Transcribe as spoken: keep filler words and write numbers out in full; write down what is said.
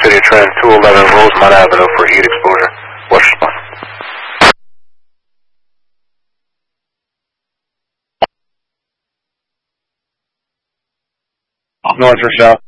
City Trend two eleven Rosemont Avenue for heat exposure. What's response? North or south?